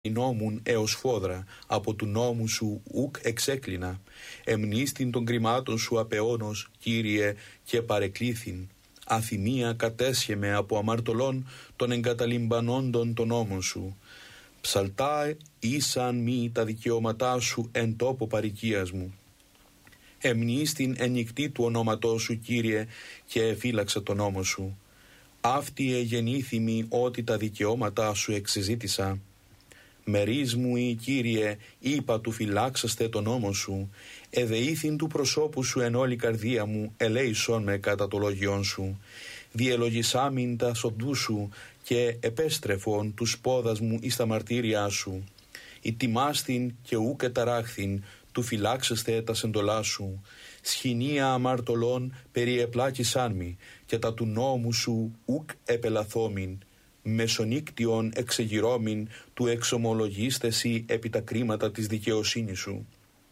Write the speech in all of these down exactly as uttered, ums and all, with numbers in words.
νόμουν έως φόδρα, από του νόμου σου ουκ εξέκλεινα. Εμνίστην των κρυμάτων σου απεώνος, Κύριε, και παρεκλήθην. Αθυμία κατέσχεμαι από αμαρτωλών των εγκαταλειμπανόντων των νόμων σου. Ψαλτά ήσαν μη τα δικαιώματά σου εν τόπο παροικίας μου. Εμνίστην ενικτή του ονόματός σου, Κύριε, και εφύλαξα τον νόμο σου. Αυτή εγεννήθημη ότι τα δικαιώματά σου εξεζήτησα. Μερίς μου ή Κύριε, είπα του φυλάξαστε τον νόμο σου. Εδεήθην του προσώπου σου εν όλη καρδία μου, ελέησον με κατά το λόγιόν σου. Διελογισάμιν τα σοντού σου και επέστρεφον τους πόδας μου εις τα μαρτύρια σου. Ητιμάστην και ουκ εταράχθην, του φυλάξεστε τα σεντολά σου. Σχοινία αμαρτωλών περιεπλάκησάν μη, και τα του νόμου σου ουκ επελαθόμην. Μεσονύκτιον εξεγυρώμην, του εξομολογίστεσι επί τα κρίματα της δικαιοσύνης σου.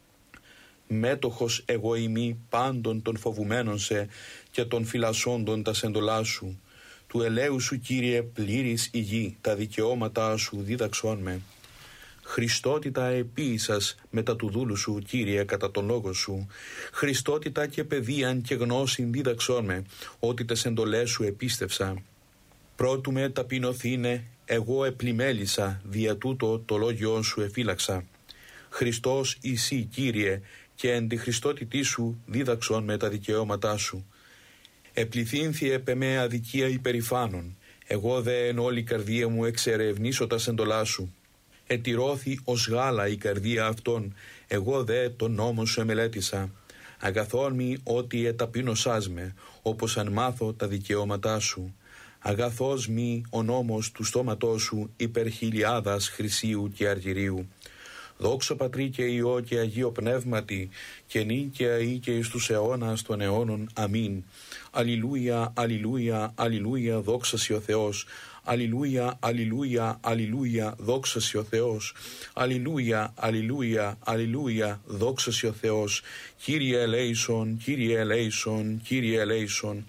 Μέτοχος εγώ ημί πάντων των φοβουμένων σε και των φυλασσόντων τα σεντολά σου. Του ελέου σου, Κύριε, πλήρης η γη, τα δικαιώματά σου δίδαξόν με. Χριστότητα επίησας μετά του δούλου σου, Κύριε, κατά τον λόγο σου. Χριστότητα και παιδείαν και γνώσιν δίδαξόν με, ότι τες εντολές σου επίστευσα. Πρώτου με ταπεινωθήνε, εγώ επλημέλησα, δια τούτο το λόγιόν σου εφύλαξα. Χριστός εσύ, Κύριε, και εν τη Χριστότητή σου δίδαξον με τα δικαιώματά σου. Επληθύνθη επ' εμέ αδικία υπερηφάνων, εγώ δε εν όλη καρδία μου εξερευνήσω τα σεντολά σου. Ετηρώθη ως γάλα η καρδία αυτών, εγώ δε τον νόμο σου εμελέτησα. Αγαθόν μη ότι εταπείνωσάς με, όπως αν μάθω τα δικαιώματά σου. Αγαθός μη ο νόμος του στόματός σου υπερ χιλιάδας χρυσίου και αργυρίου. Δόξα Πατρί και Υιό και Αγίο Πνεύματι, και νυν και αεί και εις τους αιώνας των αιώνων. Αμήν. Αλληλούια, αλληλούια, αλληλούια, δόξα σοι ο Θεός. Αλληλούια, αλληλούια, αλληλούια, δόξα σοι ο Θεός. Αλληλούια, αλληλούια, αλληλούια, δόξα σοι ο Θεός. Κύριε ελέησον, Κύριε ελέησον, Κύριε ελέησον.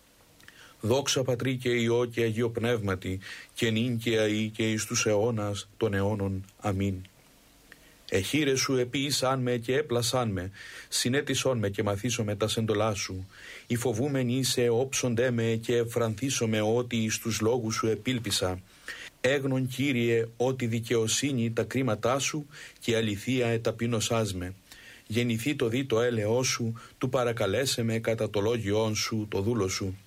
Δόξα Πατρί και Υιό και Αγίο Πνεύματι, και νυν και αεί και εις τους αιώνας των αιώνων. Αμήν. Εχείρε σου επίησαν με και έπλασαν με, συνέτησον με και μαθήσω με τα σεντολά σου. Οι φοβούμενοι είσαι όψοντέ με και εφρανθήσω με ότι εις τους λόγους σου επίλπισα. Έγνον, Κύριε, ότι δικαιοσύνη τα κρίματά σου και αληθεία εταπείνωσάς με. Γεννηθεί το δι το έλεό σου, του παρακαλέσε με κατά το λόγιόν σου το δούλο σου.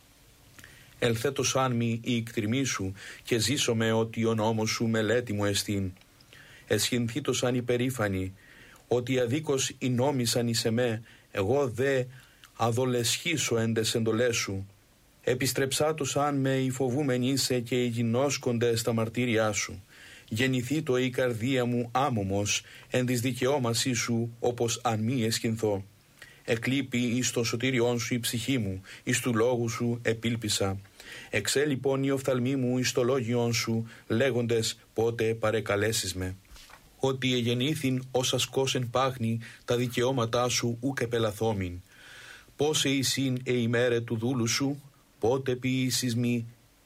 Ελθέτωσάν μη η εκτριμή σου και ζήσω με ότι ο νόμος σου μελέτη μου εστίν. Εσχυνθήτωσαν υπερήφανοι, ότι αδίκως οι νόμισαν εις εμέ, εγώ δε αδολεσχήσω εν τες εντολές σου. Επιστρεψάτωσαν με οι φοβούμενοι είσαι και οι γινώσκοντες στα μαρτύρια σου. Γεννηθεί το η καρδία μου άμωμος εν της δικαιώμασή σου, όπως αν μη εσχυνθώ. Εκλείπει εις το σωτήριόν σου η ψυχή μου, εις του λόγου σου επίλπισα. Εξέ λοιπόν η οφθαλμή μου εις το λόγιόν σου, λέγοντες πότε παρεκαλέσεις με. Ότι εγεννήθην ως ασκός εν πάχνη, τα δικαιώματά σου ουκ επελαθόμην. Πόσε εισήν ε ημέρε του δούλου σου, πότε ποιήσεις μη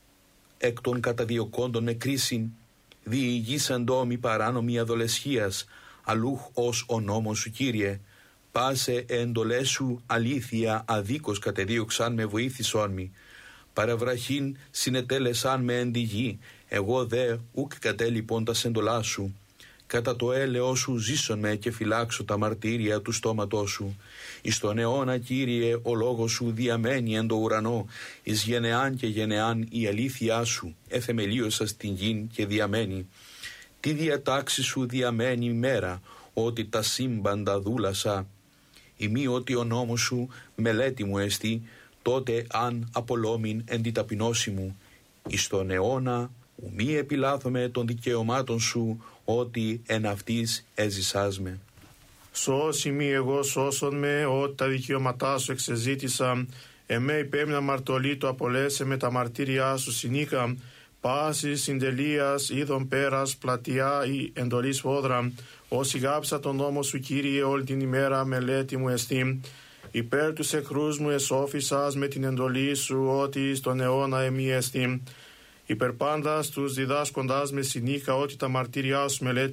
εκ των καταδιωκόντων με κρίσιν, διηγήσαντό μη παράνομη αδολεσχίας, αλλούχ ως ο νόμος σου, Κύριε. Πάσε εντολές σου αλήθεια αδίκως κατεδίωξαν με βοήθησόν μη. Παραβραχήν συνετέλεσαν με εν τη γη, εγώ δε ουκ κατέλειπον τα σεντολά σου. Κατά το έλεό σου ζήσον με και φυλάξω τα μαρτύρια του στόματός σου. Εις τον αιώνα, Κύριε, ο λόγος σου διαμένει εν το ουρανό, εις γενεάν και γενεάν η αλήθειά σου εθεμελίωσα στην γην και διαμένει. Τι διατάξη σου διαμένει μέρα, ότι τα σύμπαντα δούλασα. Ημί ότι ο νόμος σου μελέτη μου εστί, τότε αν απολόμην εν τη ταπεινώση μου. Εις τον αιώνα ουμή επιλάθομαι των δικαιωμάτων σου, ότι εν αυτής έζησάς με. Σώσει μη εγώ σώσον με, ότι τα δικαιώματά σου εξεζήτησα. Εμέ υπέμνα μαρτωλή το απολέσε με τα μαρτύρια σου συνήχα. Πάση συντελείας είδων πέρας πλατιά ή εντολής φόδρα. Όσοι γάψα τον νόμο σου, Κύριε, όλη την ημέρα μελέτη μου εστί. Υπέρ τους εχθρούς μου εσώφισας με την εντολή σου, ότι στον αιώνα εμεί εστί. υπερπάντας τους διδάσκοντας με συνήχα ότι τα μαρτύριά σου μελέτησαν